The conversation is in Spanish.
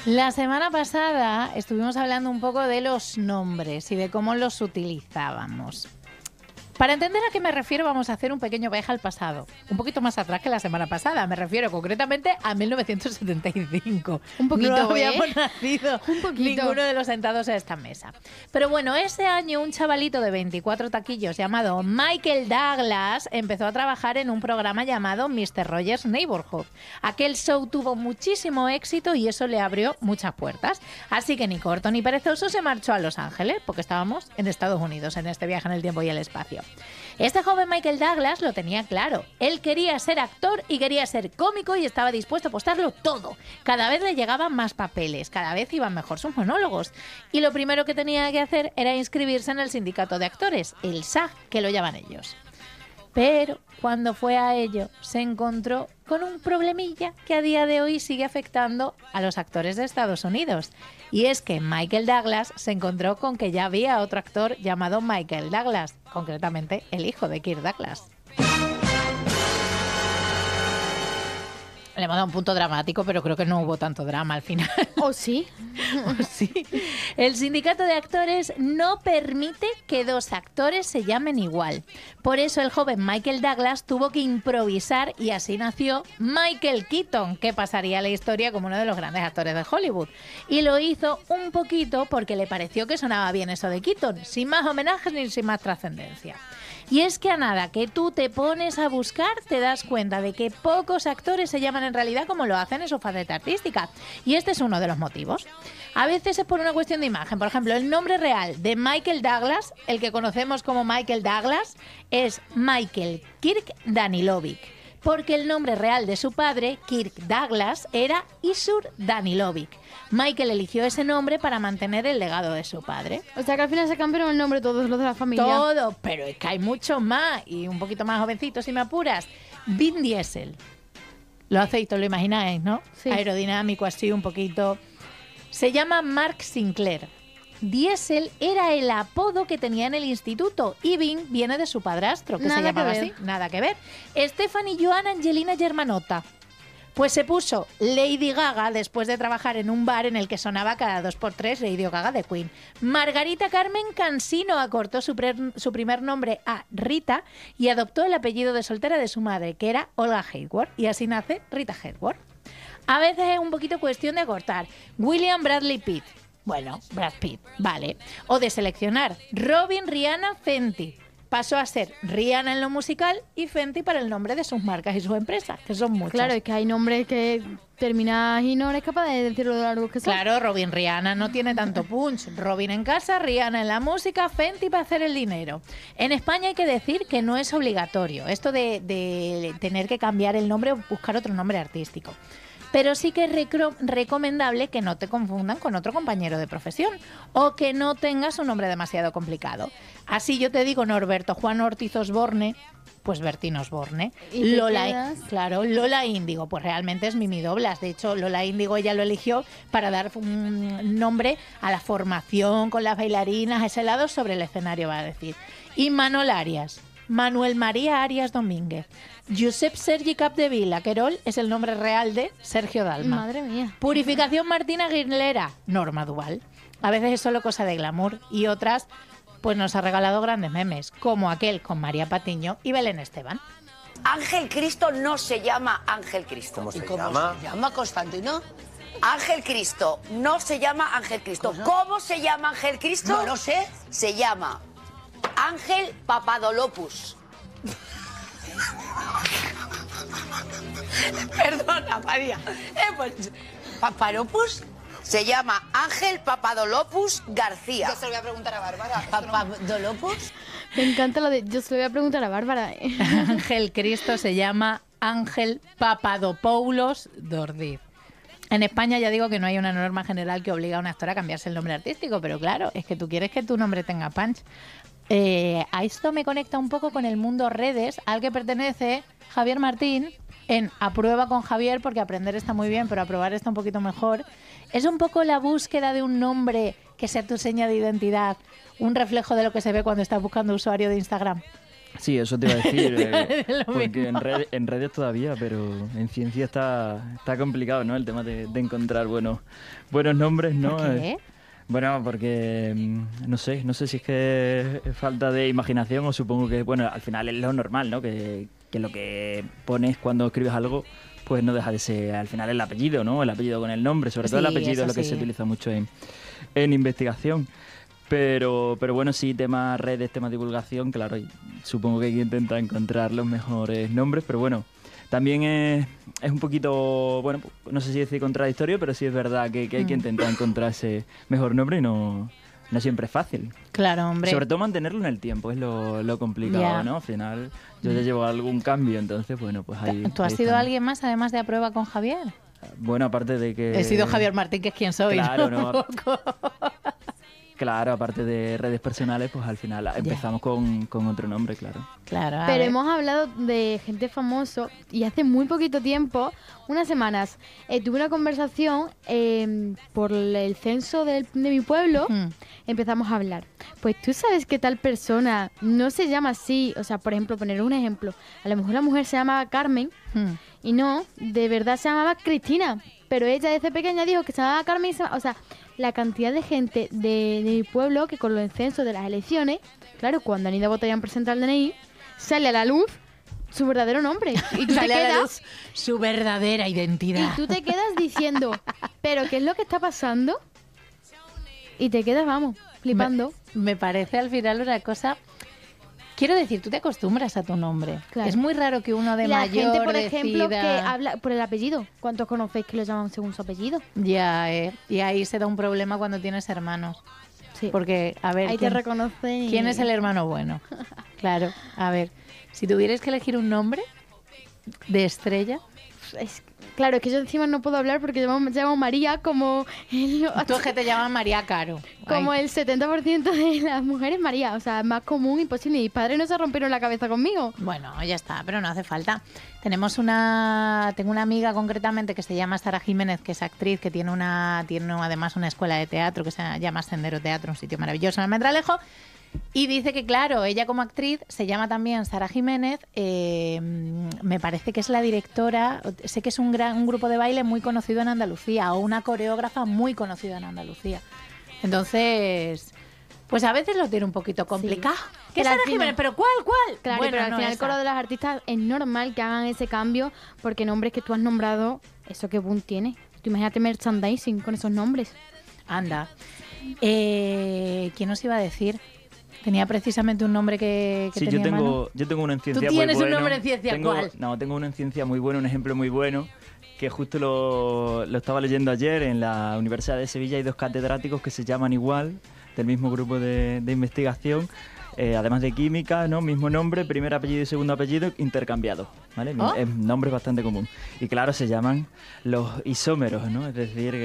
La semana pasada estuvimos hablando un poco de los nombres y de cómo los utilizábamos. Para entender a qué me refiero, vamos a hacer un pequeño viaje al pasado. Un poquito más atrás que la semana pasada. Me refiero concretamente a 1975. Un poquito, no habíamos nacido un poquito. ninguno de los sentados a esta mesa. Pero bueno, ese año un chavalito de 24 taquillos llamado Michael Douglas empezó a trabajar en un programa llamado Mr. Rogers' Neighborhood. Aquel show tuvo muchísimo éxito y eso le abrió muchas puertas. Así que ni corto ni perezoso se marchó a Los Ángeles, porque estábamos en Estados Unidos en este viaje en el tiempo y el espacio. Este joven Michael Douglas lo tenía claro. Él quería ser actor y quería ser cómico y estaba dispuesto a apostarlo todo. Cada vez le llegaban más papeles, cada vez iban mejor sus monólogos. Y lo primero que tenía que hacer era inscribirse en el sindicato de actores, el SAG, que lo llaman ellos. Pero cuando fue a ello, se encontró con un problemilla que a día de hoy sigue afectando a los actores de Estados Unidos. Y es que Michael Douglas se encontró con que ya había otro actor llamado Michael Douglas, concretamente el hijo de Kirk Douglas. Le hemos dado un punto dramático, pero creo que no hubo tanto drama al final. ¿O sí? ¿O sí? El sindicato de actores no permite que dos actores se llamen igual. Por eso el joven Michael Douglas tuvo que improvisar y así nació Michael Keaton, que pasaría a la historia como uno de los grandes actores de Hollywood. Y lo hizo un poquito porque le pareció que sonaba bien eso de Keaton, sin más homenajes ni sin más trascendencia. Y es que a nada que tú te pones a buscar, te das cuenta de que pocos actores se llaman en realidad como lo hacen en su faceta artística. Y este es uno de los motivos. A veces es por una cuestión de imagen. Por ejemplo, el nombre real de Michael Douglas, el que conocemos como Michael Douglas, es Michael Kirk Danilovic. Porque el nombre real de su padre, Kirk Douglas, era Isur Danilovic. Michael eligió ese nombre para mantener el legado de su padre. O sea que al final se cambiaron el nombre todos los de la familia. Todo, pero es que hay muchos más y un poquito más jovencitos si me apuras. Vin Diesel. Lo hacéis, te lo imagináis, ¿no? Sí. Aerodinámico, así un poquito. Se llama Mark Sinclair. Diesel era el apodo que tenía en el instituto y Vin viene de su padrastro, que Nada se llamaba que así. ver. Nada que ver. Stephanie Joan Angelina Germanotta. Pues se puso Lady Gaga después de trabajar en un bar en el que sonaba cada 2x3 Lady Gaga de Queen. Margarita Carmen Cansino acortó su primer nombre a Rita y adoptó el apellido de soltera de su madre, que era Olga Hayward, y así nace Rita Hayworth. A veces es un poquito cuestión de acortar. William Bradley Pitt. Bueno, Brad Pitt, vale. O de seleccionar Robin Rihanna Fenty. Pasó a ser Rihanna en lo musical y Fenty para el nombre de sus marcas y sus empresas, que son muchas. Claro, es que hay nombres que terminas y no eres capaz de decirlo de largo que son. Claro, Robin Rihanna no tiene tanto punch. Robin en casa, Rihanna en la música, Fenty para hacer el dinero. En España hay que decir que no es obligatorio esto de tener que cambiar el nombre o buscar otro nombre artístico. Pero sí que es recomendable que no te confundan con otro compañero de profesión o que no tengas un nombre demasiado complicado. Así yo te digo Norberto Juan Ortiz Osborne, pues Bertín Osborne. ¿Y Lola, claro, Lola Índigo, pues realmente es Mimi Doblas. De hecho, Lola Índigo ella lo eligió para dar un nombre a la formación con las bailarinas, a ese lado sobre el escenario, va a decir. Y Manol Arias. Manuel María Arias Domínguez. Josep Sergi Capdevila Querol es el nombre real de Sergio Dalma. Madre mía. Purificación Martina Aguilera, Norma Duval. A veces es solo cosa de glamour y otras pues nos ha regalado grandes memes, como aquel con María Patiño y Belén Esteban. Ángel Cristo no se llama Ángel Cristo. ¿Cómo ¿Y se cómo llama? se llama Constantino? Ángel Cristo no se llama Ángel Cristo. ¿Cómo se llama Ángel Cristo? No lo sé. Se llama Ángel Papadolopoulos. Perdona, María. Pues, ¿Paparopus? Se llama Ángel Papadolopoulos García. Yo se lo voy a preguntar a Bárbara. ¿Papadolopus? Me encanta lo de yo se lo voy a preguntar a Bárbara. Ángel Cristo se llama Ángel Papadopoulos Dordiz. En España ya digo que no hay una norma general que obliga a un actor a cambiarse el nombre artístico, pero claro, es que tú quieres que tu nombre tenga punch. A esto me conecta un poco con el mundo redes al que pertenece Javier Martín en A Prueba con Javier, porque aprender está muy bien, pero aprobar está un poquito mejor. Es un poco la búsqueda de un nombre que sea tu seña de identidad, un reflejo de lo que se ve cuando estás buscando usuario de Instagram. Sí, eso te iba a decir, Lo porque mismo. en redes todavía, pero en ciencia está complicado, ¿no? El tema de encontrar buenos nombres, ¿no? ¿Por qué? Bueno, porque no sé si es que es falta de imaginación o supongo que, bueno, al final es lo normal, ¿no? Que lo que pones cuando escribes algo, pues no deja de ser, al final el apellido, ¿no? El apellido con el nombre, sobre todo el Sí, apellido eso es lo que sí. se utiliza mucho en investigación. Pero bueno, sí, temas redes, temas divulgación, claro, y supongo que hay que intentar encontrar los mejores nombres, pero bueno, también es un poquito, bueno, no sé si decir contradictorio, pero sí es verdad que hay que intentar encontrar ese mejor nombre y no siempre es fácil. Claro, hombre. Sobre todo mantenerlo en el tiempo es lo complicado, Ya. ¿no? Al final yo ya llevo algún cambio, entonces, bueno, pues ahí... ¿Tú has ahí sido estamos. alguien más, además de A Prueba con Javier? Bueno, aparte de que... He sido Javier Martín, que es quien soy. Claro, ¿no? Un poco. Claro, aparte de redes personales, pues al final empezamos con otro nombre, claro. Claro, a Pero ver. hemos hablado de gente famoso y hace muy poquito tiempo, unas semanas, tuve una conversación por el censo de mi pueblo. Empezamos a hablar. Pues tú sabes que tal persona no se llama así. O sea, por ejemplo, poner un ejemplo. A lo mejor la mujer se llamaba Carmen y no, de verdad se llamaba Cristina. Pero ella desde pequeña dijo que se llamaba Carmen. O sea, la cantidad de gente de mi pueblo que con los censos de las elecciones, claro, cuando han ido a votar y han presentado el DNI, sale a la luz su verdadero nombre. Y tú te Sale a la quedas... luz su verdadera identidad. Y tú te quedas diciendo, ¿pero qué es lo que está pasando? Y te quedas, vamos, flipando. Me parece al final una cosa... Quiero decir, tú te acostumbras a tu nombre. Claro. Es muy raro que uno de La mayor gente, por ejemplo, decida- que habla por el apellido. ¿Cuántos conocéis que lo llaman según su apellido? Ya, y ahí se da un problema cuando tienes hermanos. Sí. Porque, a ver, Ahí te ¿quién, reconocen. y- quién es el hermano bueno? Claro, a ver, si tuvierais que elegir un nombre de estrella, Claro, es que yo encima no puedo hablar porque llamo María como tú es que te llaman María Caro. como Ay, el 70% de las mujeres María. O sea, más común imposible. Mis padres no se rompieron la cabeza conmigo. Bueno, ya está, pero no hace falta. Tengo una amiga concretamente que se llama Sara Jiménez, que es actriz, que tiene además una escuela de teatro que se llama Sendero Teatro, un sitio maravilloso en Almendralejo. Y dice que, claro, ella como actriz se llama también Sara Jiménez. Me parece que es la directora, sé que es un grupo de baile muy conocido en Andalucía o una coreógrafa muy conocida en Andalucía. Entonces, pues a veces lo tiene un poquito complicado. ¿Qué Pero Sara al final- Jiménez? ¿Pero cuál? Claro, Bueno, pero al no final el esa. coro de las artistas es normal que hagan ese cambio porque nombres que tú has nombrado, eso que boom tiene. Tú imagínate merchandising con esos nombres. Anda. ¿Quién os iba a decir? Tenía precisamente un nombre que Sí, tenía Manu. yo tengo uno en ciencia ¿Tú tienes muy un bueno. nombre en ciencia? ¿Cuál? No, tengo uno en ciencia muy bueno, un ejemplo muy bueno, que justo lo estaba leyendo ayer en la Universidad de Sevilla. Hay 2 catedráticos que se llaman igual, del mismo grupo de investigación, además de química, ¿no? Mismo nombre, primer apellido y segundo apellido intercambiados, ¿vale? Oh. Es nombre bastante común. Y claro, se llaman los isómeros, ¿no? Es decir,